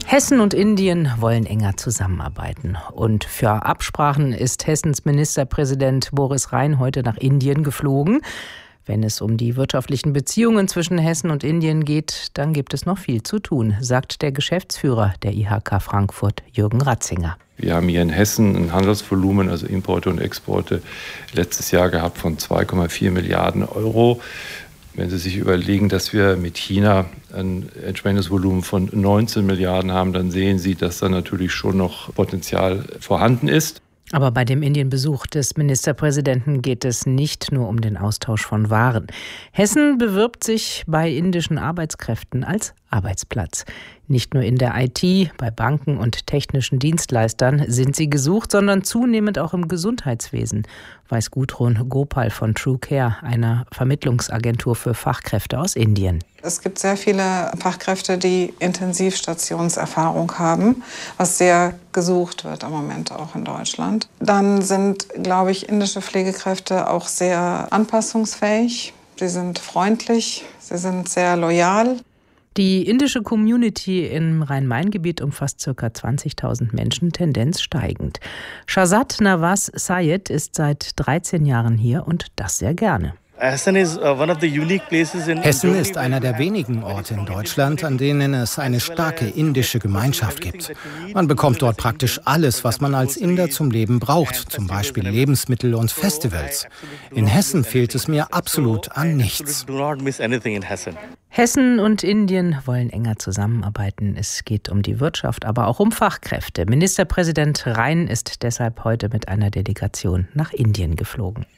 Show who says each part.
Speaker 1: Hessen und Indien wollen enger zusammenarbeiten. Und für Absprachen ist Hessens Ministerpräsident Boris Rhein heute nach Indien geflogen. Wenn es um die wirtschaftlichen Beziehungen zwischen Hessen und Indien geht, dann gibt es noch viel zu tun, sagt der Geschäftsführer der IHK Frankfurt, Jürgen Ratzinger.
Speaker 2: Wir haben hier in Hessen ein Handelsvolumen, also Importe und Exporte, letztes Jahr gehabt von 2,4 Milliarden Euro. Wenn Sie sich überlegen, dass wir mit China ein entsprechendes Volumen von 19 Milliarden haben, dann sehen Sie, dass da natürlich schon noch Potenzial vorhanden ist.
Speaker 1: Aber bei dem Indienbesuch des Ministerpräsidenten geht es nicht nur um den Austausch von Waren. Hessen bewirbt sich bei indischen Arbeitskräften als Arbeitsplatz. Nicht nur in der IT, bei Banken und technischen Dienstleistern sind sie gesucht, sondern zunehmend auch im Gesundheitswesen, weiß Gudrun Gopal von TrueCare, einer Vermittlungsagentur für Fachkräfte aus Indien.
Speaker 3: Es gibt sehr viele Fachkräfte, die Intensivstationserfahrung haben, was sehr gesucht wird im Moment auch in Deutschland. Dann sind, glaube ich, indische Pflegekräfte auch sehr anpassungsfähig. Sie sind freundlich, sie sind sehr loyal.
Speaker 1: Die indische Community im Rhein-Main-Gebiet umfasst ca. 20.000 Menschen, Tendenz steigend. Shahzad Nawaz Sayed ist seit 13 Jahren hier und das sehr gerne.
Speaker 4: Hessen ist einer der wenigen Orte in Deutschland, an denen es eine starke indische Gemeinschaft gibt. Man bekommt dort praktisch alles, was man als Inder zum Leben braucht, zum Beispiel Lebensmittel und Festivals. In Hessen fehlt es mir absolut an nichts.
Speaker 1: Hessen und Indien wollen enger zusammenarbeiten. Es geht um die Wirtschaft, aber auch um Fachkräfte. Ministerpräsident Rhein ist deshalb heute mit einer Delegation nach Indien geflogen.